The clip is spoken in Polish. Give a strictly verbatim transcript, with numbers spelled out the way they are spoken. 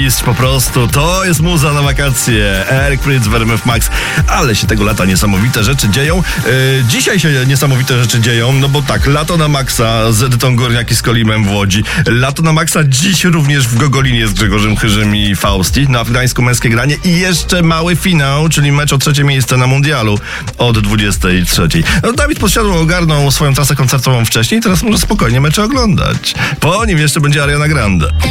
mistrz po prostu. To jest muza na wakacje. Eric Prydz w R M F Max. Ale się tego lata niesamowite rzeczy dzieją. Yy, dzisiaj się niesamowite rzeczy dzieją, no bo tak, lato na maksa z Edytą Górniak i z Kolimem w Łodzi. Lato na maksa dziś również w Gogolinie z Grzegorzem Chyżym i Fausti. Na afgańsku męskie granie i jeszcze mały finał, czyli mecz o trzecie miejsce na mundialu od dwudziestej trzeciej. No, Dawid Podsiadło ogarnął swoją trasę koncertową wcześniej, teraz może spokojnie mecze oglądać. Po nim jeszcze będzie Ariana Grande.